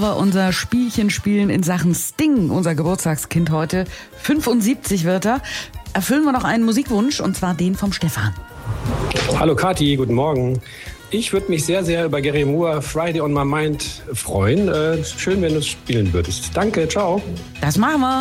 Unser Spielchen spielen in Sachen Sting, unser Geburtstagskind heute. 75 wird er. Erfüllen wir noch einen Musikwunsch, und zwar den vom Stefan. Hallo Kathi, guten Morgen. Ich würde mich sehr, sehr über Gary Moore Friday on My Mind freuen. Schön, wenn du es spielen würdest. Danke, ciao. Das machen wir.